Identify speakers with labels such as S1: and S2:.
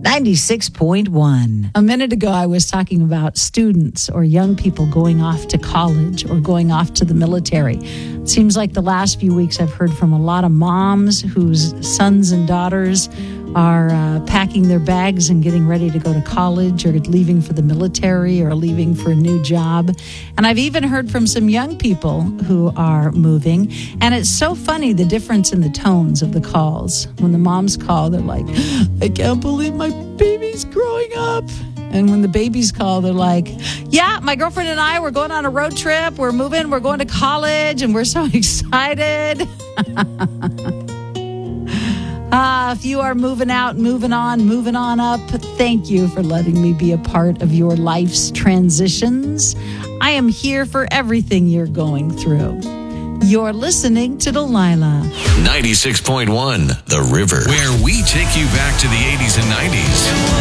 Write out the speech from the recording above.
S1: 96.1.
S2: A minute ago, I was talking about students or young people going off to college or going off to the military. It seems like the last few weeks I've heard from a lot of moms whose sons and daughters are packing their bags and getting ready to go to college or leaving for the military or leaving for a new job. And I've even heard from some young people who are moving. And it's so funny, the difference in the tones of the calls. When the moms call, they're like, I can't believe my baby's growing up. And when the babies call, they're like, yeah, my girlfriend and I, we're going on a road trip. We're moving. We're going to college. And we're so excited. If you are moving out, moving on up, thank you for letting me be a part of your life's transitions. I am here for everything you're going through. You're listening to Delilah.
S3: 96.1 The River, where we take you back to the 80s and 90s.